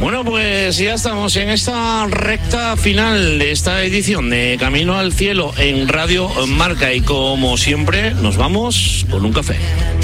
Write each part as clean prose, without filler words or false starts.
Bueno, pues ya estamos en esta recta final de esta edición de Camino al Cielo en Radio Marca y como siempre nos vamos con un café.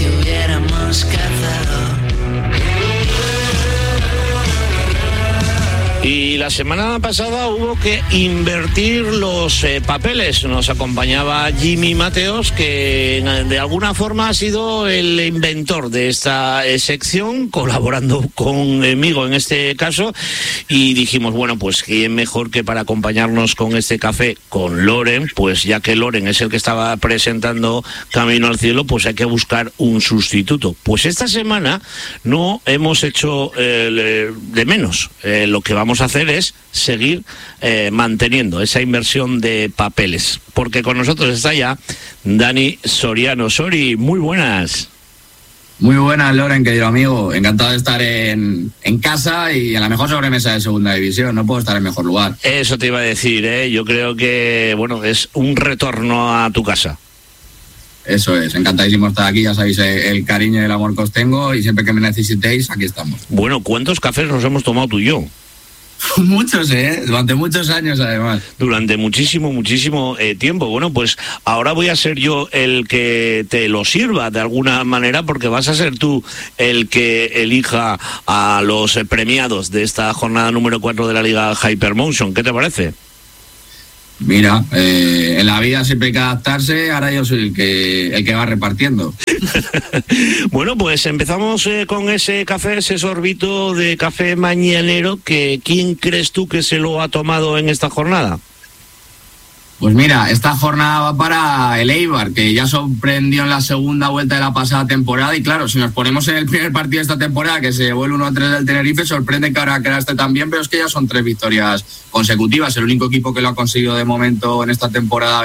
Y la semana pasada hubo que invertir los papeles. Nos acompañaba Jimmy Mateos, que de alguna forma ha sido el inventor de esta sección, colaborando conmigo en este caso. Y dijimos, bueno, pues quién mejor que para acompañarnos con este café con Loren, pues ya que Loren es el que estaba presentando Camino al Cielo, pues hay que buscar un sustituto. Pues esta semana no hemos hecho de menos. Lo que vamos a hacer es seguir manteniendo esa inversión de papeles, porque con nosotros está ya Dani Soriano. Sori, muy buenas. Muy buenas, Loren, querido amigo. Encantado de estar en casa y en la mejor sobremesa de segunda división. No puedo estar en mejor lugar. Eso te iba a decir, yo creo que, bueno, es un retorno a tu casa. Eso es, encantadísimo estar aquí, ya sabéis el cariño y el amor que os tengo y siempre que me necesitéis, aquí estamos. Bueno, ¿cuántos cafés nos hemos tomado tú y yo? Muchos, durante muchos años además. Durante muchísimo tiempo. Bueno, pues ahora voy a ser yo el que te lo sirva de alguna manera, porque vas a ser tú el que elija a los premiados de esta jornada número 4 de la Liga Hypermotion. ¿Qué te parece? Mira, en la vida siempre hay que adaptarse, ahora yo soy el que va repartiendo. Bueno, pues empezamos con ese café, ese sorbito de café mañanero, que ¿quién crees tú que se lo ha tomado en esta jornada? Pues mira, esta jornada va para el Eibar, que ya sorprendió en la segunda vuelta de la pasada temporada, y claro, si nos ponemos en el primer partido de esta temporada, que se llevó el 1-3 del Tenerife, sorprende que ahora quedaste también, pero es que ya son 3 victorias consecutivas, el único equipo que lo ha conseguido de momento en esta temporada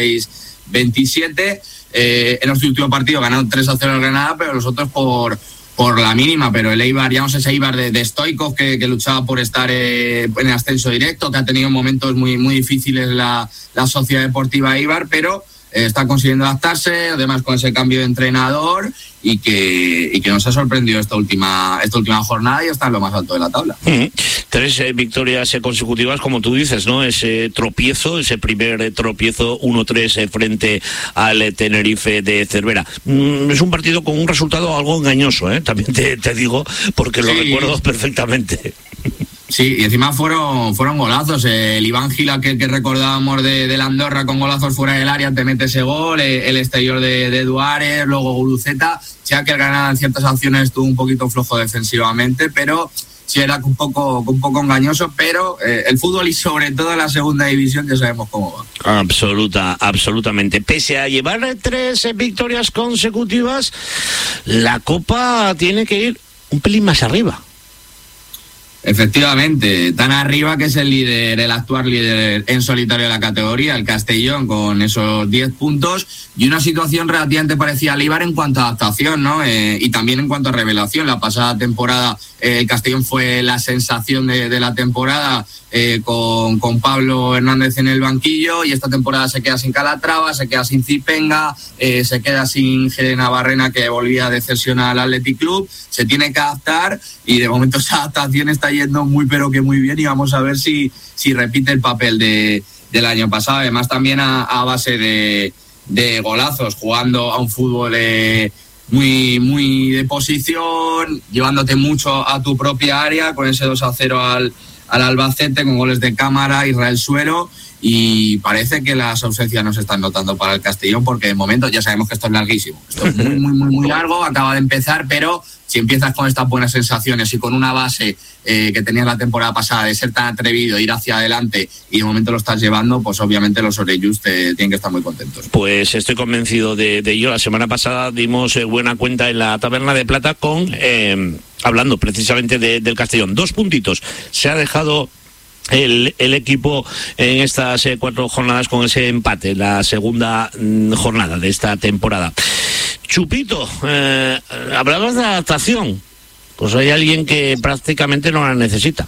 26-27, en este último partido ganaron 3-0 el Granada, pero los otros por la mínima, pero el Eibar, ya no sé, ese Eibar de Stoichkov que luchaba por estar en el ascenso directo, que ha tenido momentos muy, muy difíciles la Sociedad Deportiva Eibar, pero está consiguiendo adaptarse, además con ese cambio de entrenador y que nos ha sorprendido esta última jornada y está en lo más alto de la tabla. 3 victorias consecutivas, como tú dices, ¿no? Ese primer tropiezo 1-3 frente al Tenerife de Cervera. Es un partido con un resultado algo engañoso, también te digo, porque lo recuerdo perfectamente. Sí, y encima fueron golazos. El Iván Gila que recordábamos de la Andorra con golazos fuera del área, te mete ese gol, el exterior de Duárez, luego Guruceta, ya que el Granada en ciertas acciones estuvo un poquito flojo defensivamente, pero sí era un poco engañoso, pero el fútbol y sobre todo la segunda división ya sabemos cómo va. Absolutamente. Pese a llevar 3 victorias consecutivas, la Copa tiene que ir un pelín más arriba. Efectivamente, tan arriba que es el actual líder en solitario de la categoría, el Castellón, con esos 10 puntos y una situación relativamente parecida al Eibar en cuanto a adaptación, ¿no? Y también en cuanto a revelación. La pasada temporada el Castellón fue la sensación de la temporada con Pablo Hernández en el banquillo, y esta temporada se queda sin Calatrava, se queda sin Zipenga, se queda sin Gede Navarrena, que volvía de cesión al Athletic Club. Se tiene que adaptar y de momento esa adaptación está yendo muy pero que muy bien, y vamos a ver si repite el papel del año pasado, además también a base de golazos, jugando a un fútbol muy, muy de posición, llevándote mucho a tu propia área, con ese 2-0 al Albacete, con goles de Cámara, Israel Suero, y parece que las ausencias no se están notando para el Castellón, porque de momento ya sabemos que esto es larguísimo, esto es muy, muy, muy, muy largo, acaba de empezar, pero si empiezas con estas buenas sensaciones y con una base que tenías la temporada pasada de ser tan atrevido, ir hacia adelante, y de momento lo estás llevando, pues obviamente los Orellus tienen que estar muy contentos. Pues estoy convencido de ello. La semana pasada dimos buena cuenta en la Taberna de Plata hablando precisamente del Castellón. 2 puntitos. Se ha dejado el equipo en estas 4 jornadas con ese empate, la segunda jornada de esta temporada. Chupito, hablabas de adaptación. Pues hay alguien que prácticamente no la necesita.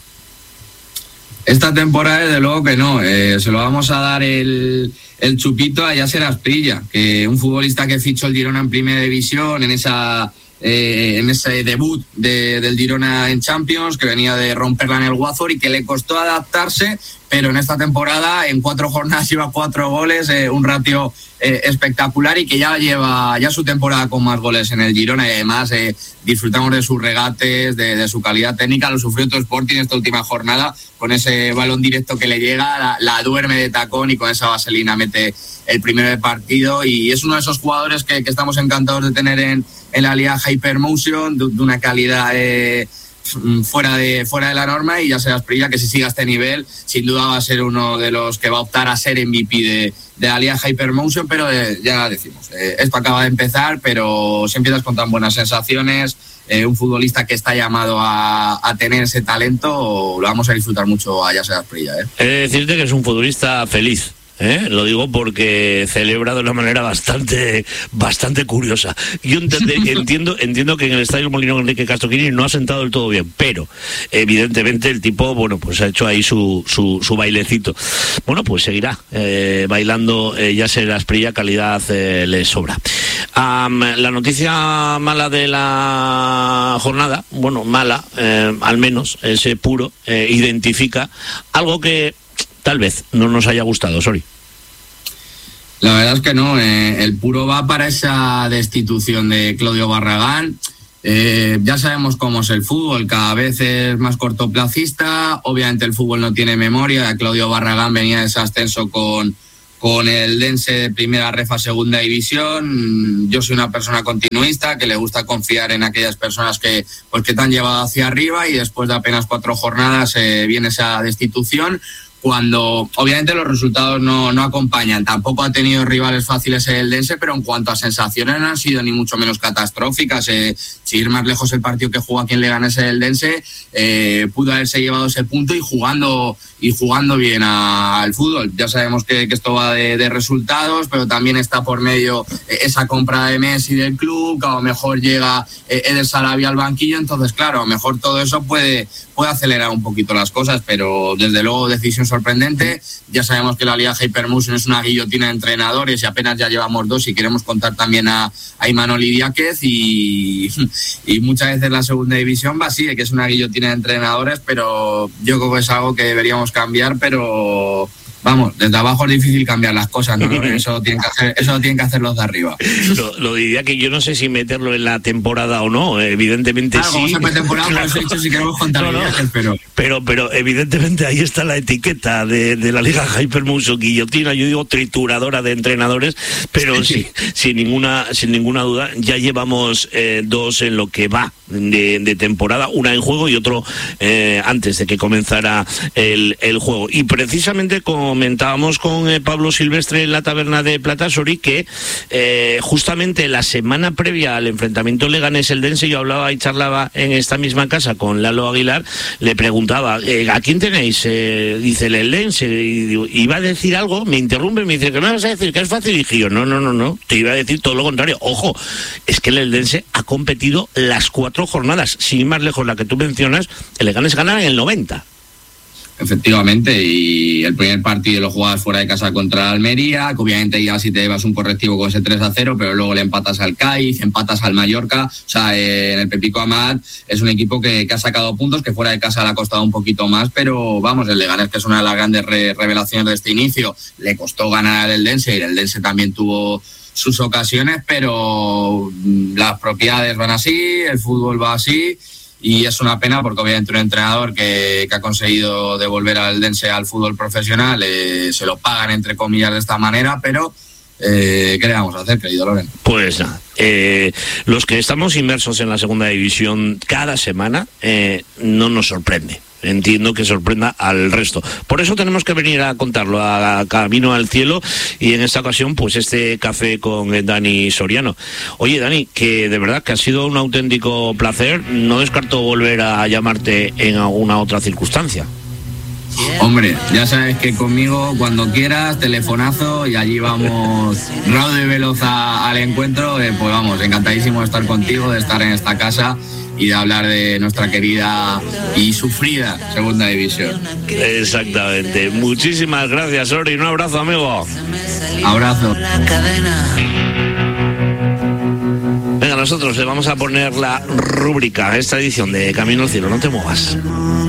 Esta temporada, desde luego que no. Se lo vamos a dar el chupito a Yasser Asprilla, que un futbolista que fichó el Girona en primera división, en esa en ese debut del Girona en Champions, que venía de romperla en el Watford y que le costó adaptarse, pero en esta temporada en 4 jornadas lleva 4 goles, un ratio espectacular, y que ya lleva su temporada con más goles en el Girona, y además disfrutamos de sus regates, de su calidad técnica. Lo sufrió todo Sporting esta última jornada con ese balón directo que le llega, la duerme de tacón y con esa vaselina mete el primero de partido, y es uno de esos jugadores que estamos encantados de tener en la Liga Hypermotion, de una calidad fuera de la norma, y ya se Asprilla, que si sigue a este nivel sin duda va a ser uno de los que va a optar a ser MVP de la Liga Hypermotion, pero ya decimos, esto acaba de empezar, pero si empiezas con tan buenas sensaciones, un futbolista que está llamado a tener ese talento, lo vamos a disfrutar mucho a Yasser Asprilla. He de decirte que es un futbolista feliz. Lo digo porque celebra de una manera bastante curiosa. Yo entiendo que en el estadio Molinón Enrique Castroquini no ha sentado del todo bien, pero evidentemente el tipo, bueno, pues ha hecho ahí su bailecito. Bueno, pues seguirá bailando Yasser Asprilla, calidad le sobra. La noticia mala de la jornada, bueno, mala, al menos ese Puro identifica algo que tal vez no nos haya gustado, Sori. La verdad es que no, el Puro va para esa destitución de Claudio Barragán. Ya sabemos cómo es el fútbol, cada vez es más cortoplacista, obviamente el fútbol no tiene memoria. Claudio Barragán venía de ese ascenso con el Dense de primera ref a segunda división. Yo soy una persona continuista que le gusta confiar en aquellas personas que te han llevado hacia arriba, y después de apenas 4 jornadas viene esa destitución, cuando obviamente los resultados no acompañan. Tampoco ha tenido rivales fáciles el Dense, pero en cuanto a sensaciones no han sido ni mucho menos catastróficas. Si ir más lejos, el partido que jugó aquí en Leganés el Dense pudo haberse llevado ese punto y jugando bien al fútbol. Ya sabemos que esto va de resultados, pero también está por medio esa compra de Messi del club, que a lo mejor llega Eder Sarabia al banquillo. Entonces, claro, a lo mejor todo eso puede acelerar un poquito las cosas, pero desde luego decisión sorprendente. Ya sabemos que la Liga Hypermotion es una guillotina de entrenadores, y apenas ya llevamos 2, y queremos contar también a Imanol Idiáquez, y muchas veces la segunda división va así, de que es una guillotina de entrenadores, pero yo creo que es algo que deberíamos cambiar, pero vamos, desde abajo es difícil cambiar las cosas, ¿no? Eso lo tienen que hacer los de arriba. Lo diría que yo no sé si meterlo en la temporada o no, evidentemente claro, sí. Como se puede temporada, claro. Por eso he dicho si queremos contar pero evidentemente ahí está la etiqueta de la Liga Hypermotion, guillotina, yo digo trituradora de entrenadores, pero sí, sin ninguna duda, ya llevamos 2 en lo que va de temporada, una en juego y otro antes de que comenzara el juego. Y precisamente comentábamos con Pablo Silvestre en la Taberna de Plata, Sori, que justamente la semana previa al enfrentamiento Leganés-Eldense, yo hablaba y charlaba en esta misma casa con Lalo Aguilar, le preguntaba, ¿a quién tenéis? Dice el Eldense, y digo, iba a decir algo, me interrumpe, me dice, ¿qué me vas a decir? ¿Que es fácil? Y dije yo, no, te iba a decir todo lo contrario. Ojo, es que el Eldense ha competido las 4 jornadas, sin ir más lejos, la que tú mencionas, el Leganés gana en el 90. Efectivamente, y el primer partido lo jugabas fuera de casa contra Almería, que obviamente ya si te llevas un correctivo con ese 3-0, pero luego le empatas al Cádiz, empatas al Mallorca. O sea, en el Pepico Amat es un equipo que ha sacado puntos, que fuera de casa le ha costado un poquito más, pero vamos, el Leganés, que es una de las grandes revelaciones de este inicio, le costó ganar al Eldense, y el Eldense también tuvo sus ocasiones, pero las propiedades van así, el fútbol va así. Y es una pena porque obviamente un entrenador que ha conseguido devolver al Eldense al fútbol profesional, se lo pagan entre comillas de esta manera, pero ¿qué le vamos a hacer, querido Loren? Pues nada, los que estamos inmersos en la segunda división cada semana no nos sorprende. Entiendo que sorprenda al resto. Por eso tenemos que venir a contarlo a Camino al Cielo, y en esta ocasión pues este café con Dani Soriano. Oye, Dani, que de verdad que ha sido un auténtico placer. No descarto volver a llamarte en alguna otra circunstancia. Hombre, ya sabes que conmigo cuando quieras, telefonazo, y allí vamos raudo y veloz al encuentro. Pues vamos, encantadísimo de estar contigo, de estar en esta casa y de hablar de nuestra querida y sufrida segunda división. Exactamente. Muchísimas gracias, Ori. Un abrazo, amigo. Abrazo. Venga, nosotros le vamos a poner la rúbrica a esta edición de Camino al Cielo. No te muevas.